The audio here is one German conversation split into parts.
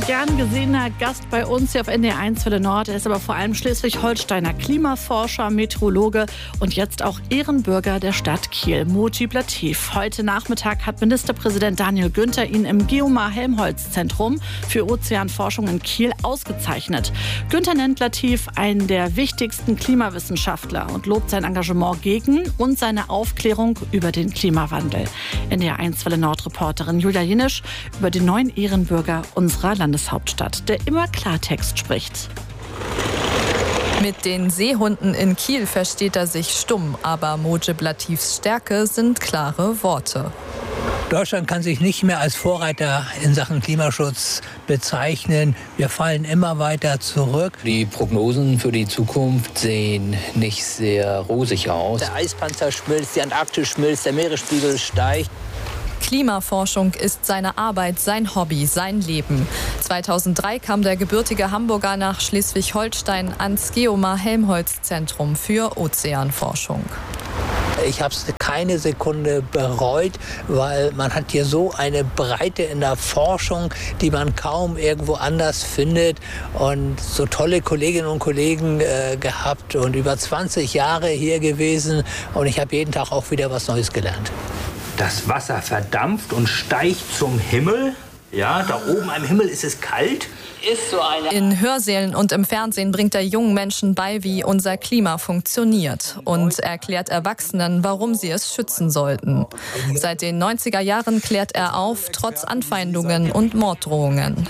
gern gesehener Gast bei uns hier auf NDR1 Welle Nord. Er ist aber vor allem Schleswig-Holsteiner Klimaforscher, Meteorologe und jetzt auch Ehrenbürger der Stadt Kiel. Mojib Latif. Heute Nachmittag hat Ministerpräsident Daniel Günther ihn im Geomar-Helmholtz-Zentrum für Ozeanforschung in Kiel ausgezeichnet. Günther nennt Latif einen der wichtigsten Klimawissenschaftler und lobt sein Engagement gegen und seine Aufklärung über den Klimawandel. NDR1 Welle Nord-Reporterin Julia Jenisch über den neuen Ehrenbürger unserer Landeshauptstadt, der immer Klartext spricht. Mit den Seehunden in Kiel versteht er sich stumm, aber Mojib Latifs Stärke sind klare Worte. Deutschland kann sich nicht mehr als Vorreiter in Sachen Klimaschutz bezeichnen. Wir fallen immer weiter zurück. Die Prognosen für die Zukunft sehen nicht sehr rosig aus. Der Eispanzer schmilzt, die Antarktis schmilzt, der Meeresspiegel steigt. Klimaforschung ist seine Arbeit, sein Hobby, sein Leben. 2003 kam der gebürtige Hamburger nach Schleswig-Holstein ans Geomar-Helmholtz-Zentrum für Ozeanforschung. Ich habe es keine Sekunde bereut, weil man hat hier so eine Breite in der Forschung, die man kaum irgendwo anders findet. Und so tolle Kolleginnen und Kollegen gehabt und über 20 Jahre hier gewesen. Und ich habe jeden Tag auch wieder was Neues gelernt. Das Wasser verdampft und steigt zum Himmel. Ja, da oben am Himmel ist es kalt. In Hörsälen und im Fernsehen bringt er jungen Menschen bei, wie unser Klima funktioniert und erklärt Erwachsenen, warum sie es schützen sollten. Seit den 90er Jahren klärt er auf, trotz Anfeindungen und Morddrohungen.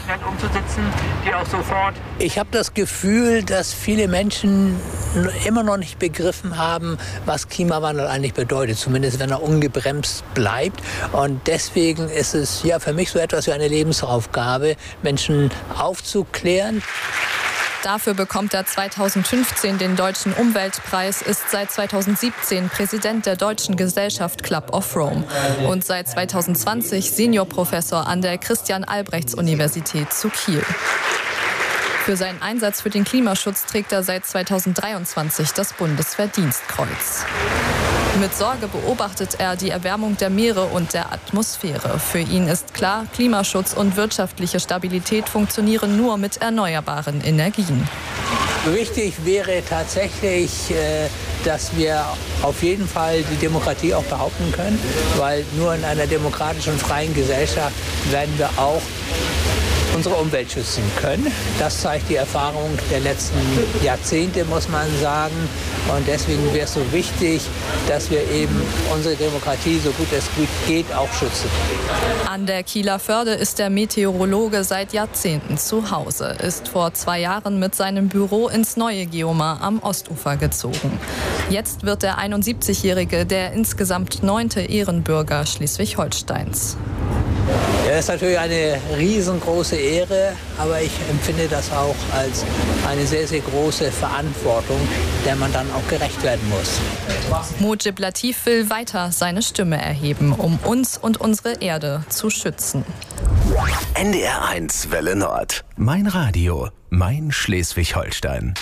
Ich habe das Gefühl, dass viele Menschen immer noch nicht begriffen haben, was Klimawandel eigentlich bedeutet, zumindest wenn er ungebremst bleibt. Und deswegen ist es ja für mich so etwas wie eine Lebensaufgabe, Menschen aufzuklären. Dafür bekommt er 2015 den Deutschen Umweltpreis, ist seit 2017 Präsident der Deutschen Gesellschaft Club of Rome und seit 2020 Seniorprofessor an der Christian-Albrechts-Universität zu Kiel. Für seinen Einsatz für den Klimaschutz trägt er seit 2023 das Bundesverdienstkreuz. Mit Sorge beobachtet er die Erwärmung der Meere und der Atmosphäre. Für ihn ist klar, Klimaschutz und wirtschaftliche Stabilität funktionieren nur mit erneuerbaren Energien. Wichtig wäre tatsächlich, dass wir auf jeden Fall die Demokratie auch behaupten können, weil nur in einer demokratischen und freien Gesellschaft werden wir auch unsere Umwelt schützen können. Das zeigt die Erfahrung der letzten Jahrzehnte, muss man sagen. Und deswegen wäre es so wichtig, dass wir eben unsere Demokratie, so gut es geht, auch schützen. An der Kieler Förde ist der Meteorologe seit Jahrzehnten zu Hause, ist vor 2 Jahren mit seinem Büro ins neue Geomar am Ostufer gezogen. Jetzt wird der 71-Jährige der insgesamt 9. Ehrenbürger Schleswig-Holsteins. Ja, das ist natürlich eine riesengroße Ehre, aber ich empfinde das auch als eine sehr, sehr große Verantwortung, der man dann auch gerecht werden muss. Mojib Latif will weiter seine Stimme erheben, um uns und unsere Erde zu schützen. NDR1 Welle Nord. Mein Radio, mein Schleswig-Holstein.